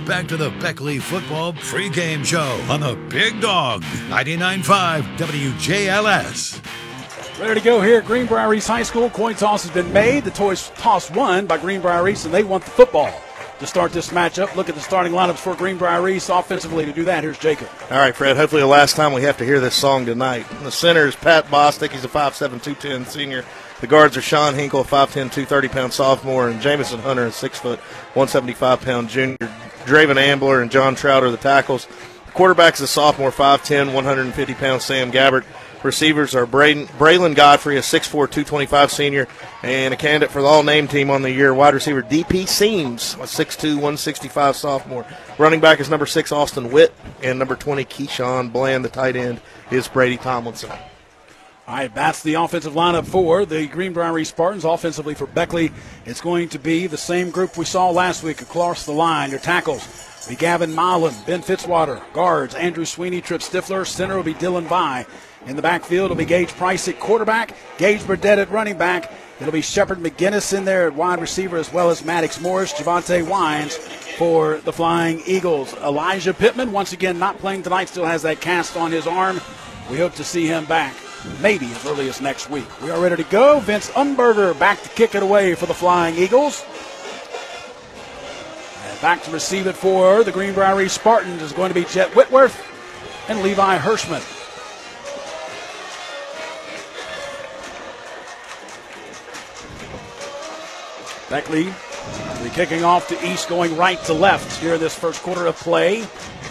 back to the Beckley Football Pregame Show on the Big Dog 99.5 WJLS. Ready to go here at Greenbrier East High School. Coin toss has been made. The toss won by Greenbrier East, and they want the football to start this matchup. Look at the starting lineups for Greenbrier East offensively. To do that, here's Jacob. All right, Fred, hopefully the last time we have to hear this song tonight. In the center is Pat Bostic. He's a 5'7", 210 senior. The guards are Sean Hinkle, a 5'10", 230-pound sophomore, and Jamison Hunter, a 6', 175-pound junior. Draven Ambler and John Trout are the tackles. The quarterback's a sophomore, 5'10", 150-pound Sam Gabbert. Receivers are Braylon Godfrey, a 6'4", 225 senior, and a candidate for the all-name team on the year, wide receiver D.P. Seams, a 6'2", 165 sophomore. Running back is number 6, Austin Witt, and number 20, Keyshawn Bland. The tight end is Brady Tomlinson. All right, that's the offensive lineup for the Greenbrier East Spartans. Offensively for Beckley, it's going to be the same group we saw last week across the line. Your tackles be Gavin Mullen, Ben Fitzwater. Guards, Andrew Sweeney, Trip Stifler. Center will be Dylan Vye. In the backfield, it'll be Gage Price at quarterback, Gage Burdett at running back. It'll be Shepard McGinnis in there at wide receiver, as well as Maddox Morris, Javante Wines for the Flying Eagles. Elijah Pittman, once again, not playing tonight, still has that cast on his arm. We hope to see him back maybe as early as next week. We are ready to go. Vince Unberger back to kick it away for the Flying Eagles. And back to receive it for the Greenbrier East Spartans is going to be Jet Whitworth and Levi Hirschman. Beckley will be kicking off to East, going right to left here in this first quarter of play.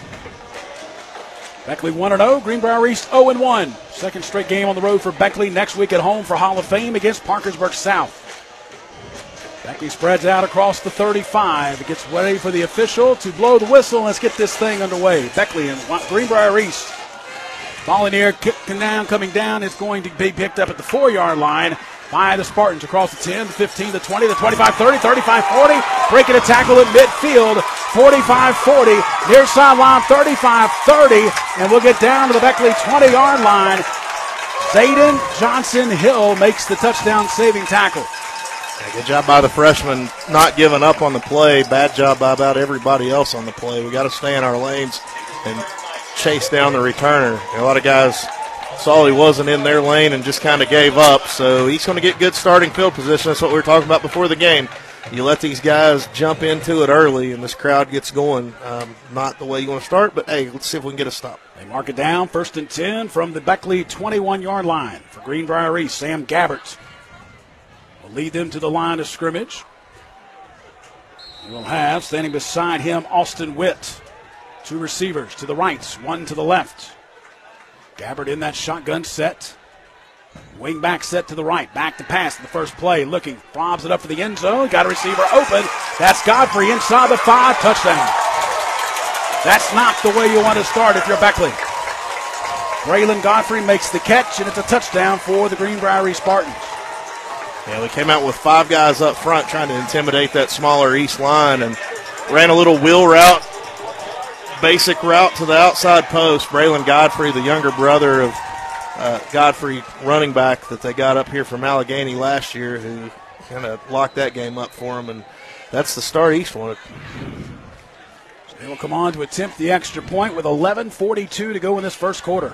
Beckley 1-0, Greenbrier East 0-1. Second straight game on the road for Beckley. Next week at home for Hall of Fame against Parkersburg South. Beckley spreads out across the 35. It gets ready for the official to blow the whistle. Let's get this thing underway. Beckley and Greenbrier East. Ball in the air, coming down. It's going to be picked up at the 4-yard line by the Spartans across the 10, the 15, the 20, the 25, 30, 35, 40. Breaking a tackle at midfield, 45, 40. Near sideline, 35, 30. And we'll get down to the Beckley 20-yard line. Zayden Johnson Hill makes the touchdown saving tackle. Yeah, good job by the freshman not giving up on the play. Bad job by about everybody else on the play. We got to stay in our lanes and chase down the returner. A lot of guys saw he wasn't in their lane and just kind of gave up. So he's going to get good starting field position. That's what we were talking about before the game. You let these guys jump into it early and this crowd gets going. Not the way you want to start, but, hey, let's see if we can get a stop. They mark it down, 1st and 10 from the Beckley 21-yard line for Greenbrier East. Sam Gabbert will lead them to the line of scrimmage. We'll have, standing beside him, Austin Witt. 2 receivers to the right, 1 to the left. Gabbert in that shotgun set. Wing back set to the right. Back to pass in the first play. Looking, lobs it up for the end zone. Got a receiver open. That's Godfrey inside the 5. Touchdown. That's not the way you want to start if you're Beckley. Braylon Godfrey makes the catch, and it's a touchdown for the Greenbrier East Spartans. Yeah, we came out with 5 guys up front trying to intimidate that smaller East line and ran a little wheel route. Basic route to the outside post. Braylon Godfrey, the younger brother of Godfrey running back that they got up here from Allegheny last year, who kind of locked that game up for him, and that's the start East wanted. So they will come on to attempt the extra point with 11:42 to go in this first quarter.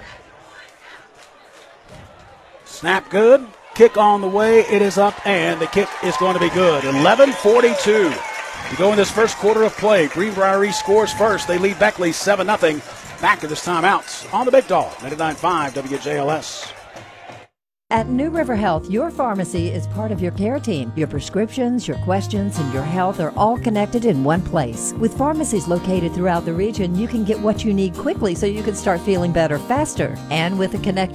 Snap good. Kick on the way. It is up, and the kick is going to be good. 11:42 to go in this first quarter of play. Greenbrier East scores first. They lead Beckley 7-0. Back to this timeout on the Big Dog, 99.5 WJLS. At New River Health, your pharmacy is part of your care team. Your prescriptions, your questions, and your health are all connected in one place. With pharmacies located throughout the region, you can get what you need quickly so you can start feeling better faster. And with a connected